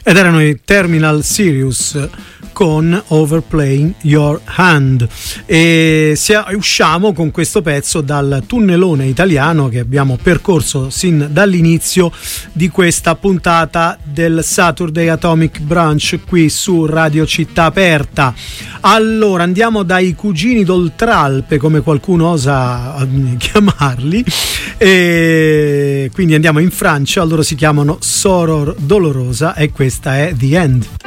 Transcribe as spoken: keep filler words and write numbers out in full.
Ed erano i Terminal Sirius con Overplaying Your Hand, e usciamo con questo pezzo dal tunnelone italiano che abbiamo percorso sin dall'inizio di questa puntata del Saturday Atomic Brunch qui su Radio Città Aperta. Allora andiamo dai cugini d'Oltralpe, come qualcuno osa chiamarli, e quindi andiamo in Francia. Loro si chiamano Soror Dolorosa e questa è The End.